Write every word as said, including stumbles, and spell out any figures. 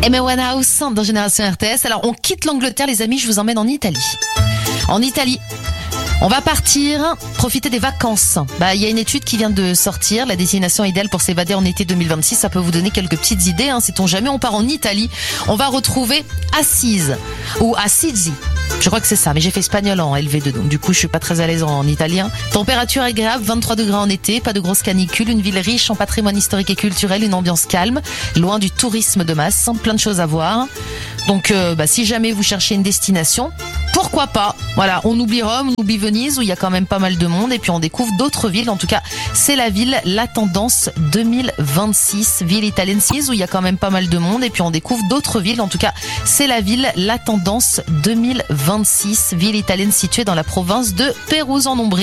Amy Winehouse dans Génération R T S. Alors, on quitte l'Angleterre, les amis, je vous emmène en Italie. En Italie, on va partir, profiter des vacances. Bah, il y a une étude qui vient de sortir, la destination idéale pour s'évader en été deux mille vingt-six. Ça peut vous donner quelques petites idées, hein. Sait-on jamais, on part en Italie. On va retrouver Assise ou Assisi. Je crois que c'est ça, mais j'ai fait espagnol en L V deux, donc du coup je suis pas très à l'aise en italien. Température agréable, vingt-trois degrés en été, pas de grosse canicule, une ville riche en patrimoine historique et culturel, une ambiance calme, loin du tourisme de masse, plein de choses à voir. Donc euh, bah, si jamais vous cherchez une destination, pourquoi pas? Voilà, on oublie Rome, on oublie Venise où il y a quand même pas mal de monde et puis on découvre d'autres villes. En tout cas, c'est la ville La Tendance deux mille vingt-six, ville italienne où il y a quand même pas mal de monde et puis on découvre d'autres villes. En tout cas, c'est la ville La Tendance deux mille vingt-six, ville italienne située dans la province de Pérouse en Ombrie.